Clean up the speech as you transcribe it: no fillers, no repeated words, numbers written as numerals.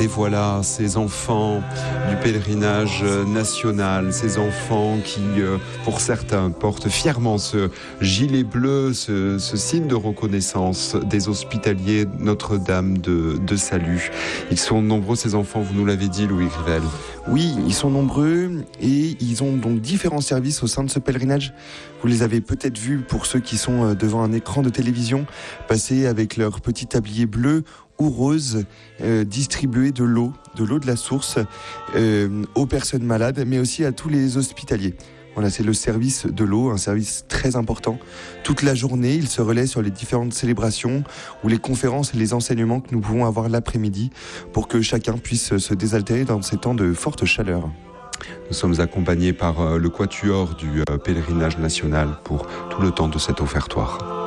Les voilà, ces enfants du pèlerinage national, ces enfants qui, pour certains, portent fièrement ce gilet bleu, ce signe de reconnaissance des hospitaliers Notre-Dame de Salut. Ils sont nombreux, ces enfants, vous nous l'avez dit, Louis Grivel. Oui, ils sont nombreux et ils ont donc différents services au sein de ce pèlerinage. Vous les avez peut-être vus, pour ceux qui sont devant un écran de télévision, passer avec leur petit tablier bleu ou rose, distribuer de l'eau de la source aux personnes malades, mais aussi à tous les hospitaliers. Voilà, c'est le service de l'eau, un service très important. Toute la journée, il se relaie sur les différentes célébrations ou les conférences et les enseignements que nous pouvons avoir l'après-midi pour que chacun puisse se désaltérer dans ces temps de forte chaleur. Nous sommes accompagnés par le quatuor du pèlerinage national pour tout le temps de cet offertoire.